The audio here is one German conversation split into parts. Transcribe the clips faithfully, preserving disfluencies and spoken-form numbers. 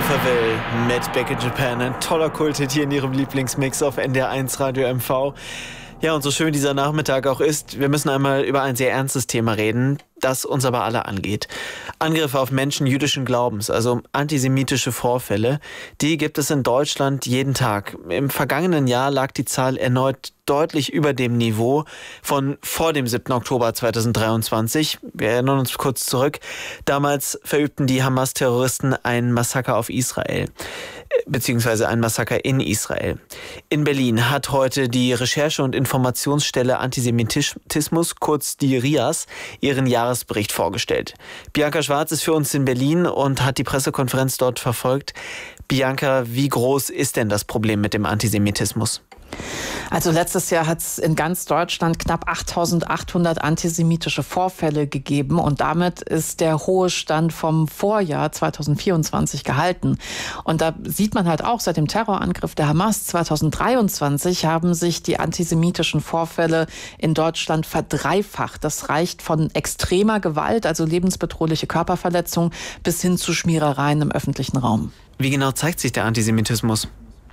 Verwill mit Back in Japan. Ein toller Kulthit hier in Ihrem Lieblingsmix auf N D R eins Radio M V. Ja, und so schön dieser Nachmittag auch ist, wir müssen einmal über ein sehr ernstes Thema reden, das uns aber alle angeht. Angriffe auf Menschen jüdischen Glaubens, also antisemitische Vorfälle, die gibt es in Deutschland jeden Tag. Im vergangenen Jahr lag die Zahl erneut deutlich über dem Niveau von vor dem siebten Oktober zweitausenddreiundzwanzig. Wir erinnern uns kurz zurück. Damals verübten die Hamas-Terroristen ein Massaker auf Israel, beziehungsweise ein Massaker in Israel. In Berlin hat heute die Recherche- und Informationsstelle Antisemitismus, kurz die R I A S, ihren Jahresbericht vorgestellt. Bianca Schwarz ist für uns in Berlin und hat die Pressekonferenz dort verfolgt. Bianca, wie groß ist denn das Problem mit dem Antisemitismus? Also letztes Jahr hat es in ganz Deutschland knapp achttausendachthundert antisemitische Vorfälle gegeben und damit ist der hohe Stand vom Vorjahr zweitausendvierundzwanzig gehalten. Und da sieht man halt auch, seit dem Terrorangriff der Hamas zweitausenddreiundzwanzig haben sich die antisemitischen Vorfälle in Deutschland verdreifacht. Das reicht von extremer Gewalt, also lebensbedrohliche Körperverletzung, bis hin zu Schmierereien im öffentlichen Raum. Wie genau zeigt sich der Antisemitismus?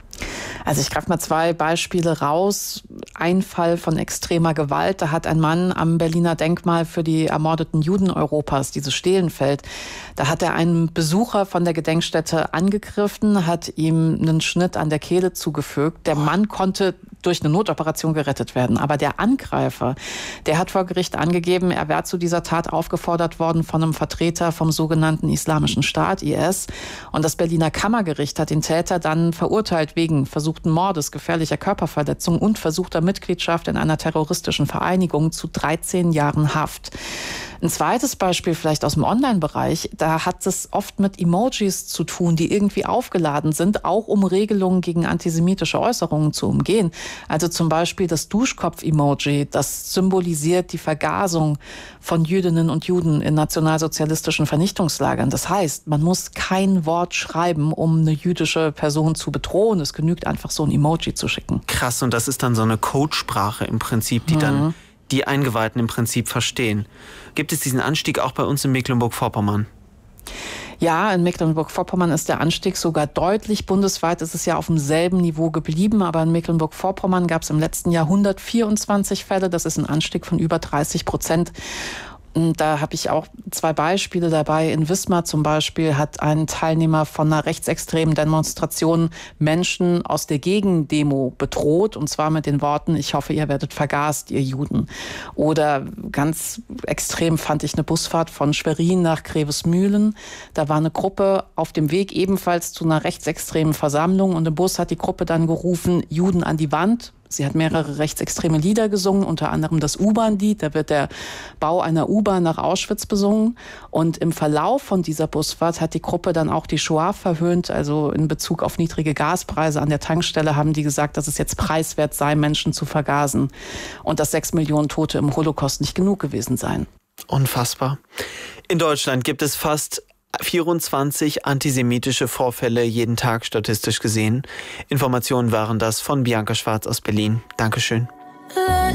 Also ich greife mal zwei Beispiele raus. Ein Fall von extremer Gewalt. Da hat ein Mann am Berliner Denkmal für die ermordeten Juden Europas, dieses Stehlenfeld, da hat er einen Besucher von der Gedenkstätte angegriffen, hat ihm einen Schnitt an der Kehle zugefügt. Der Mann konnte durch eine Notoperation gerettet werden. Aber der Angreifer, der hat vor Gericht angegeben, er wäre zu dieser Tat aufgefordert worden von einem Vertreter vom sogenannten Islamischen Staat, I S. Und das Berliner Kammergericht hat den Täter dann verurteilt wegen versuchten Mordes, gefährlicher Körperverletzung und versuchter Mitgliedschaft in einer terroristischen Vereinigung zu dreizehn Jahren Haft. Ein zweites Beispiel vielleicht aus dem Online-Bereich, da hat es oft mit Emojis zu tun, die irgendwie aufgeladen sind, auch um Regelungen gegen antisemitische Äußerungen zu umgehen. Also zum Beispiel das Duschkopf-Emoji, das symbolisiert die Vergasung von Jüdinnen und Juden in nationalsozialistischen Vernichtungslagern. Das heißt, man muss kein Wort schreiben, um eine jüdische Person zu bedrohen. Es genügt einfach, so ein Emoji zu schicken. Krass, und das ist dann so eine Codesprache im Prinzip, die mhm. dann die Eingeweihten im Prinzip verstehen. Gibt es diesen Anstieg auch bei uns in Mecklenburg-Vorpommern? Ja, in Mecklenburg-Vorpommern ist der Anstieg sogar deutlich. Bundesweit ist es ja auf demselben Niveau geblieben, aber in Mecklenburg-Vorpommern gab es im letzten Jahr hundertvierundzwanzig Fälle. Das ist ein Anstieg von über dreißig Prozent. Da habe ich auch zwei Beispiele dabei. In Wismar zum Beispiel hat ein Teilnehmer von einer rechtsextremen Demonstration Menschen aus der Gegendemo bedroht, und zwar mit den Worten: Ich hoffe, ihr werdet vergast, ihr Juden. Oder ganz extrem fand ich eine Busfahrt von Schwerin nach Grevesmühlen. Da war eine Gruppe auf dem Weg ebenfalls zu einer rechtsextremen Versammlung und im Bus hat die Gruppe dann gerufen: Juden an die Wand. Sie hat mehrere rechtsextreme Lieder gesungen, unter anderem das U-Bahn-Lied. Da wird der Bau einer U-Bahn nach Auschwitz besungen. Und im Verlauf von dieser Busfahrt hat die Gruppe dann auch die Shoah verhöhnt. Also in Bezug auf niedrige Gaspreise an der Tankstelle haben die gesagt, dass es jetzt preiswert sei, Menschen zu vergasen. Und dass sechs Millionen Tote im Holocaust nicht genug gewesen seien. Unfassbar. In Deutschland gibt es fast vierundzwanzig antisemitische Vorfälle jeden Tag statistisch gesehen. Informationen waren das von Bianca Schwarz aus Berlin. Dankeschön.